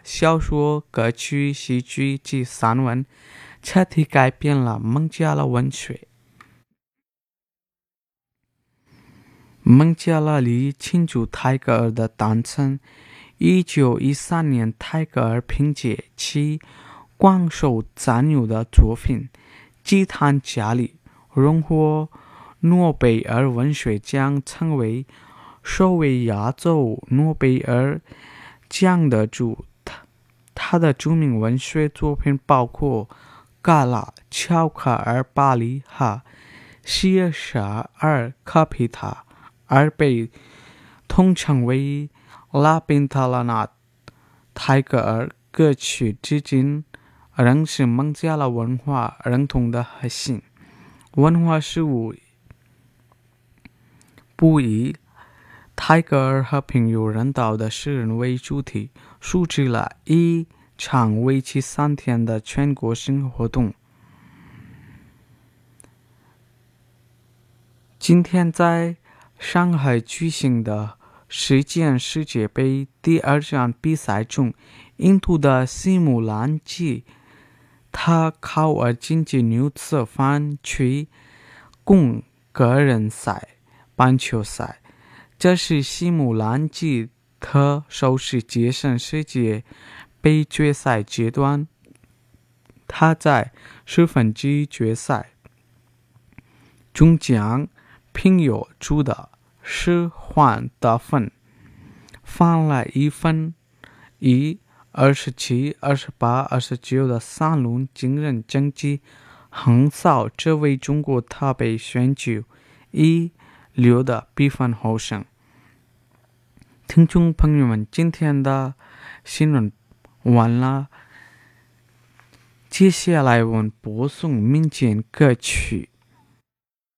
小说、歌曲、戏剧及散文，彻底改变了孟加拉文学。孟加拉里庆祝泰戈尔的诞生。1913年，泰戈尔凭借其广受赞誉的作品《吉檀迦里》荣获诺贝尔文学奖，成为首位亚洲诺贝尔奖得主。他的著名文学作品包括《嘎拉》《乔卡尔巴里》和《希尔沙尔卡皮塔》，而被统称为拉宾塔拉纳泰戈尔歌曲，至今仍是孟加拉文化认同的核心。文化事务不以泰戈尔和平与人道的诗人为主题，组织了一场为期3天的全国性活动。今天在上海举行的世界杯第2场比赛中，印度的西姆兰吉他考尔晋级女子分区共个人赛半球赛。这是西姆兰吉特首次跻身世界杯决赛阶段。他在10分之决赛中将平友主的10换得分翻了1分，以27、28、29的3轮惊人成绩横扫这位中国台北选手，以6的比分获胜。听众朋友们，今天的新闻完了，接下来我们播送民间歌曲。